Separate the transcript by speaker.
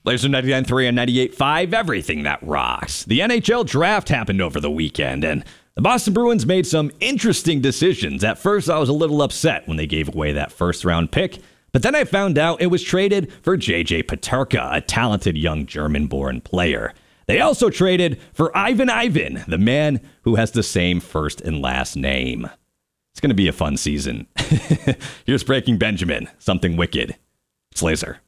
Speaker 1: Blazer 99.3 and 98.5, everything that rocks. The NHL draft happened over the weekend, and the Boston Bruins made some interesting decisions. At first, I was a little upset when they gave away that first-round pick, but then I found out it was traded for J.J. Peterka, a talented young German-born player. They also traded for Ivan, the man who has the same first and last name. It's going to be a fun season. Here's Breaking Benjamin, Something Wicked. It's Laser.